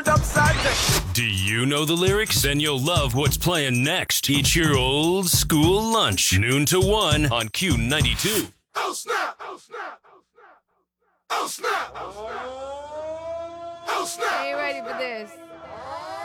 Do you know the lyrics? Then you'll love what's playing next. Eat your old school lunch, noon to 1 on Q92. Oh snap! Oh snap! Oh snap! Oh snap! Oh snap! Are you ready for this?